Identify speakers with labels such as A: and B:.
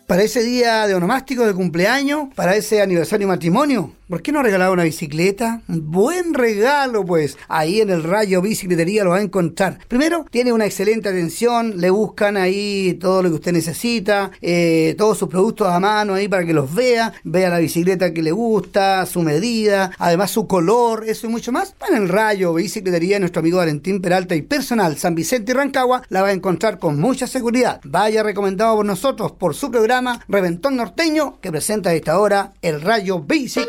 A: Para ese día de onomástico, de cumpleaños, para ese aniversario de matrimonio, ¿por qué no regalar una bicicleta? Un buen regalo, pues. Ahí en el Rayo Bicicletería lo va a encontrar. Primero, tiene una excelente atención, le buscan ahí todo lo que usted necesita, todos sus productos a mano ahí para que los vea la bicicleta que le gusta, su medida, además su color, eso y mucho más. En el Rayo Bicicletería, nuestro amigo Valentín Peralta y Personal San Vicente y Rancagua la va a encontrar con mucha seguridad. Vaya recomendado por nosotros, por su programa Reventón Norteño, que presenta a esta hora el Rayo Bicicletería.